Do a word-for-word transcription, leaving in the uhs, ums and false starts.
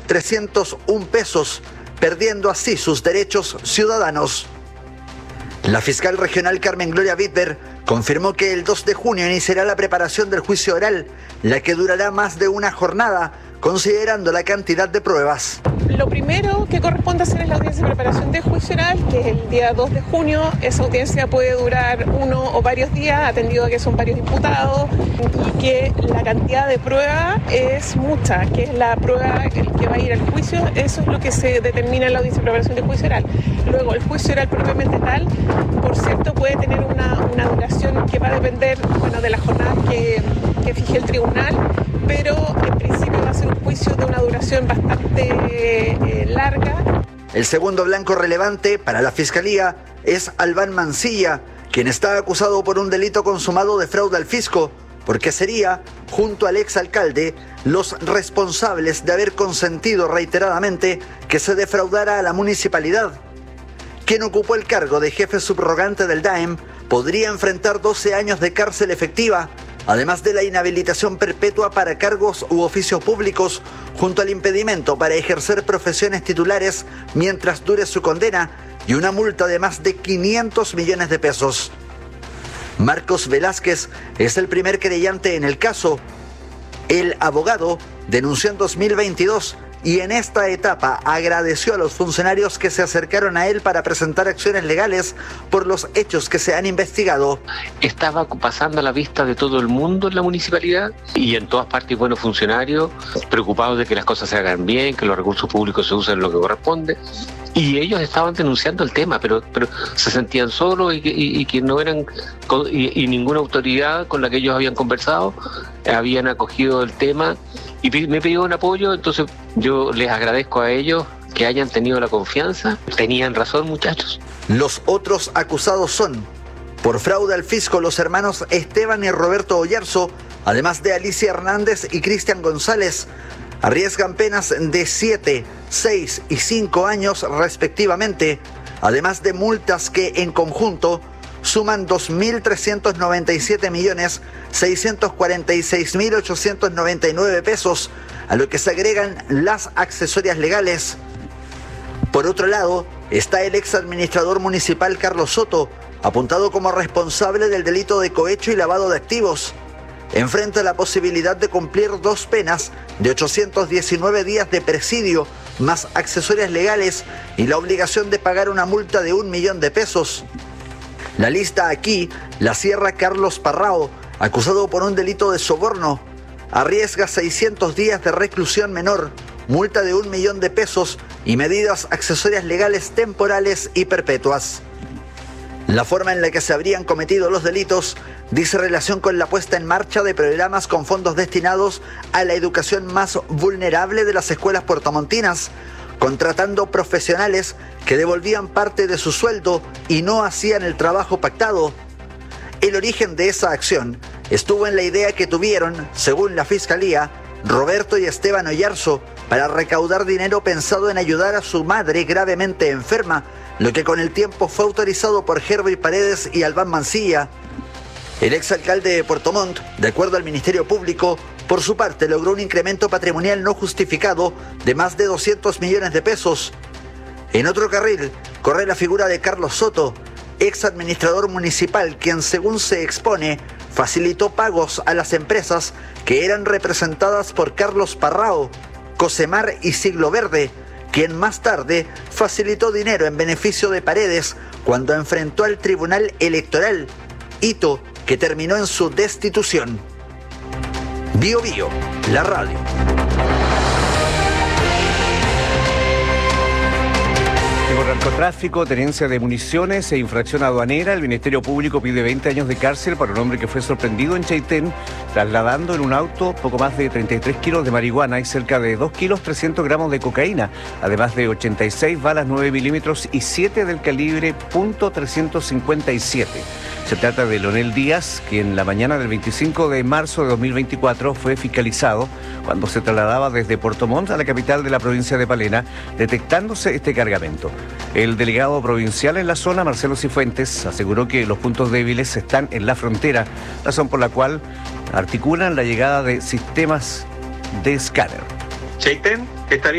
trescientos un pesos, perdiendo así sus derechos ciudadanos. La fiscal regional Carmen Gloria Bitber confirmó que el dos de junio iniciará la preparación del juicio oral, la que durará más de una jornada, considerando la cantidad de pruebas. Lo primero que corresponde hacer es la audiencia de preparación de juicio oral, que es el día dos de junio. Esa audiencia puede durar uno o varios días, atendido a que son varios imputados, y que la cantidad de prueba es mucha, que es la prueba que va a ir al juicio. Eso es lo que se determina en la audiencia de preparación de juicio oral. Luego, el juicio oral propiamente tal, por cierto, puede tener una, una duración que va a depender, bueno, de la jornada que, que fije el tribunal, pero en principio va a ser un juicio de una duración bastante eh, larga. El segundo blanco relevante para la Fiscalía es Albán Mancilla, quien está acusado por un delito consumado de fraude al fisco, porque sería, junto al exalcalde, los responsables de haber consentido reiteradamente que se defraudara a la municipalidad. Quien ocupó el cargo de jefe subrogante del D A E M podría enfrentar doce años de cárcel efectiva, además de la inhabilitación perpetua para cargos u oficios públicos, junto al impedimento para ejercer profesiones titulares mientras dure su condena y una multa de más de quinientos millones de pesos. Marcos Velázquez es el primer querellante en el caso. El abogado denunció en dos mil veintidós y en esta etapa agradeció a los funcionarios que se acercaron a él para presentar acciones legales por los hechos que se han investigado. Estaba pasando a la vista de todo el mundo en la municipalidad y en todas partes buenos funcionarios preocupados de que las cosas se hagan bien, que los recursos públicos se usen lo que corresponde. Y ellos estaban denunciando el tema, pero, pero se sentían solos y, y, y que no eran y, y ninguna autoridad con la que ellos habían conversado habían acogido el tema y me pidieron apoyo. Entonces yo les agradezco a ellos que hayan tenido la confianza. Tenían razón, muchachos. Los otros acusados son, por fraude al fisco, los hermanos Esteban y Roberto Oyarzo, además de Alicia Hernández y Cristian González. Arriesgan penas de siete, seis y cinco años respectivamente, además de multas que en conjunto suman dos mil trescientos noventa y siete millones seiscientos cuarenta y seis mil ochocientos noventa y nueve pesos, a lo que se agregan las accesorias legales. Por otro lado, está el ex administrador municipal Carlos Soto, apuntado como responsable del delito de cohecho y lavado de activos. Enfrenta la posibilidad de cumplir dos penas de ochocientos diecinueve días de presidio, más accesorias legales y la obligación de pagar una multa de un millón de pesos. La lista aquí la cierra Carlos Parrao, acusado por un delito de soborno. Arriesga seiscientos días de reclusión menor, multa de un millón de pesos y medidas accesorias legales temporales y perpetuas. La forma en la que se habrían cometido los delitos dice relación con la puesta en marcha de programas con fondos destinados a la educación más vulnerable de las escuelas puertomontinas, contratando profesionales que devolvían parte de su sueldo y no hacían el trabajo pactado. El origen de esa acción estuvo en la idea que tuvieron, según la Fiscalía, Roberto y Esteban Oyarzo, para recaudar dinero pensado en ayudar a su madre gravemente enferma, lo que con el tiempo fue autorizado por Herbert Paredes y Albán Mancilla. El exalcalde de Puerto Montt, de acuerdo al Ministerio Público, por su parte logró un incremento patrimonial no justificado de más de doscientos millones de pesos. En otro carril corre la figura de Carlos Soto, ex administrador municipal, quien, según se expone, facilitó pagos a las empresas que eran representadas por Carlos Parrao, Cosemar y Siglo Verde, quien más tarde facilitó dinero en beneficio de Paredes cuando enfrentó al Tribunal Electoral, hito que terminó en su destitución. Bio Bio, la radio. Por narcotráfico, tenencia de municiones e infracción aduanera, el Ministerio Público pide veinte años de cárcel para un hombre que fue sorprendido en Chaitén trasladando en un auto poco más de treinta y tres kilos de marihuana y cerca de dos kilos trescientos gramos de cocaína, además de ochenta y seis balas nueve milímetros y siete del calibre punto trescientos cincuenta y siete. Se trata de Leonel Díaz, quien la mañana del veinticinco de marzo de dos mil veinticuatro fue fiscalizado cuando se trasladaba desde Puerto Montt a la capital de la provincia de Palena, detectándose este cargamento. El delegado provincial en la zona, Marcelo Cifuentes, aseguró que los puntos débiles están en la frontera, razón por la cual articulan la llegada de sistemas de escáner. Chaitén estaría